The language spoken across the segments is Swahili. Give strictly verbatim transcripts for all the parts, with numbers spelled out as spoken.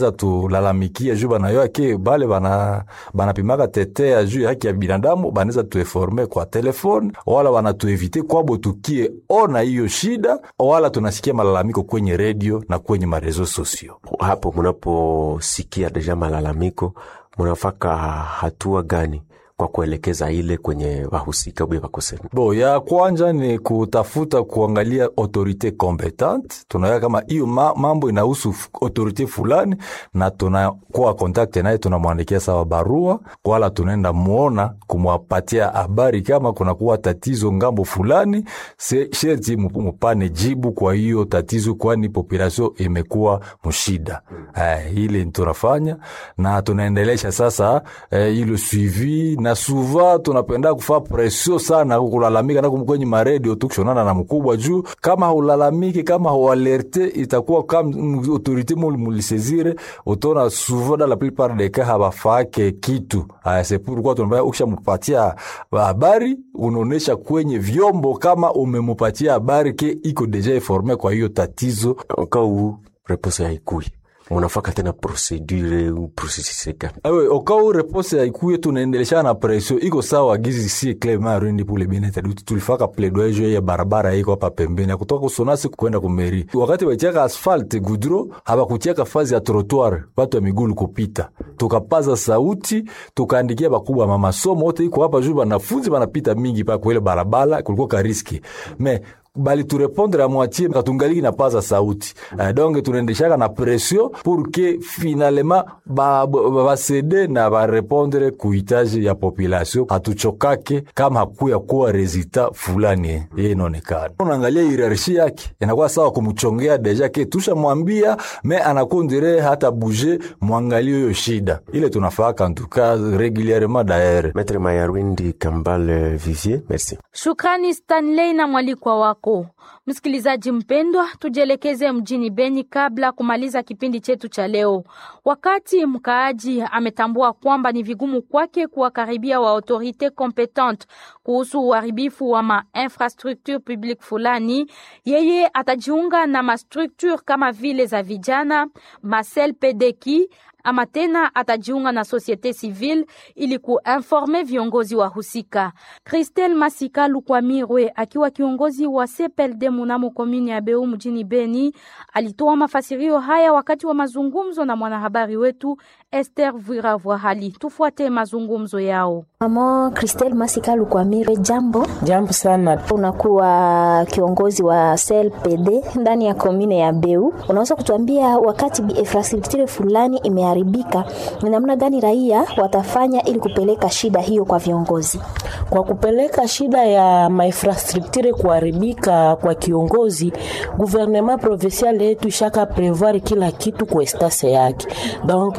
tulalamikia juu bana yoke bale bana banapimaka tetea juu haki ya binadamu banaweza tueforme kwa telefone wala wanatuevite kwabo tukie ona hiyo shida wala tunasikia malalamiko kwenye radio na kwenye marezo sosio. Hapo mnaposikia deja malalamiko mnafaka hatua gani kwa kuelekeza ile kwenye wahusika bwe bakosema? Bo ya kwanza ni kutafuta kuangalia autorite competente. Tunaona kama hiyo ma, mambo inahusu autorite fulani na tunakuwa contact naye, tunamwandikia sawa barua wala tunaenda muona kumwapatia habari kama kuna kuwa tatizo ngambo fulani, sherti mpane jibu kwa hiyo tatizo, kwani population imekuwa mshida. Eh, ile tunafanya na tunaendelesha sasa eh, ile suivi na suva tunapenda kufaa presio sana kulalamika na kwenye maredio tukishonana na mkubwa juu kama hulalamiki kama hualerte itakuwa kama autorite mulisezire utona suva da la plupart des cas habafake kitu. Ah, c'est pourquoi tunabaya ukishampatia habari unaonesha kwenye vyombo kama umempatia habari ke iko deja informé kwa hiyo tatizo. Okau repose haikui munafaka tena procedure ou processus gani? Awe okau repose haikuye tunaendelesha na presio iko sawa gizi si Clement Rundi pour le bien-être. Tulifaka plaidoyer ya barabara iko hapa pembeni kutoka Kusonasi kwenda kumeri. Wakati wacheka asphalt goudron haba kucheka fazi ya trottoir watu wa miguu kupita. Tukapaza sauti tukaandikia bakubwa mama somo wote iko hapa juu wanafunzi wanapita mingi pa kwa ile barabara kulikuwa ka riski. Mais bali tu répondre à moitié katungali na paza sauti. Uh, donc tunaendeshaka na pression pour que finalement ba ba cede na ba répondre kuhitaji ya population, hatuchokake kama hakuya kuwa resultat fulani yeye inaonekana. Unaangalia hierarchie yake inakuwa sawa kumchongea deja ke tusha mwambia me anakondire hata bouger mwangalie hiyo shida ile tunafaka en tout cas régulièrement d'ailleurs. Maître Mayarwindi Kambale Vivier, merci. Shukrani Stanley na mwalikwa wako. Msikilizaji mpendwa, tujelekeze mjini Beni kabla kumaliza kipindi chetu cha leo. Wakati mkaaji ametambua kwamba ni vigumu kwake kuwakaribia wa autorite competente kuhusu uharibifu wa ma infrastructure publique fulani, yeye atajiunga na ma structure kama vile za vijana, ma C L P D ki ama tena atajiunga na societe civile ili kuinforme viongozi wa husika. Christelle Masika Lukwamirwe akiwa kiongozi wa C P L D Munamo komini ya Beu mjini Beni alitoa mafasirio haya wakati wa mazungumzo na mwanahabari wetu Esther Vuiravwahali. Tufuate mazungumzo yao. Mama Christelle Masika Lukwamirwe, jambo. Jambo sana. Unakuwa kiongozi wa C L P D ndani ya komini ya Beu. Unaweza kutuambia wakati infrastructure fulani ime haribika, ni namna gani raia watafanya ili kupeleka shida hiyo kwa viongozi? Kwa kupeleka shida ya infrastructure kuharibika kwa kiongozi, gouvernement provincial yetu shaka prevoir kila kitu kwa stase yake. Donc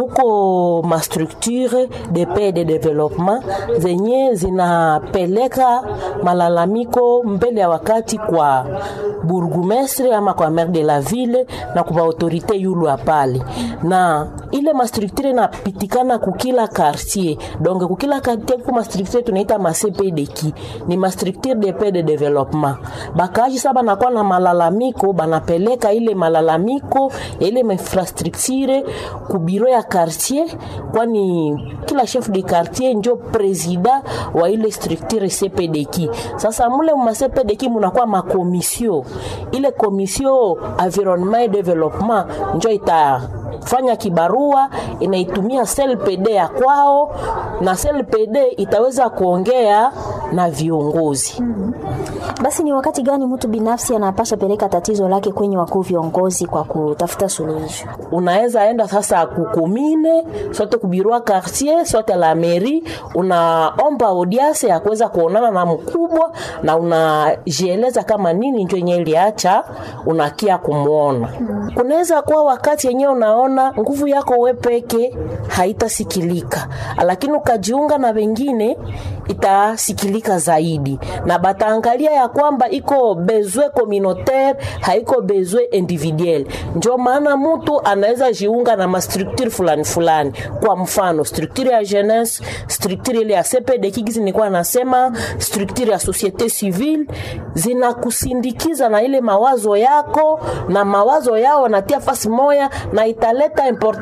kuko ma structure de paix de développement zenye zinapeleka malalamiko mbele ya wakati kwa burgomestre ama kwa maire de la ville na kwa autorite yulu apale, na ile ma structure na pitikana kukila quartier. Donc kukila quartier kwa ma structure tunaita ma C P D ki ni ma structure de paix de développement. Bakaji saba na kwa na malalamiko banapeleka ile malalamiko ile infrastructure ku biro ya quartier, kwani kila chef de quartier ndio president wa ile structure C P D ki. Sasa mule ma C P D ki munakuwa ma commission, ile commission environnement et développement ndio ita fanya kibarua inaitumia C L P D ya kwao, na C L P D itaweza kuongea na viongozi. Mm-hmm. Basi ni wakati gani mtu binafsi anapasha peleka tatizo lake kwenye wakuu viongozi kwa kutafuta suluhisho? Unaweza enda sasa kukomine, sote kubirua quartier, sote la mairie, unaomba audience ya kuweza kuonana na mkubwa na unajieleza kama nini ndio yenye iliacha unakia kumuona. Mm-hmm. Kunaweza kuwa wakati yenyewe unaona nguvu yako wewe peke haitasikilika, lakini ukajiunga na wengine itasikilika kuharibika zaidi, na bataangalia ya kwamba iko besoin communautaire, haiko besoin individuel. Ndio maana mtu anaweza jiunga na ma structure fulani fulani, kwa mfano structure ya jeunesse, structure ile ya C P D kigizi nilikuwa nasema, structure ya societe civile, zinakusindikiza na ile mawazo yako na mawazo yao natia fasi moya, na italeta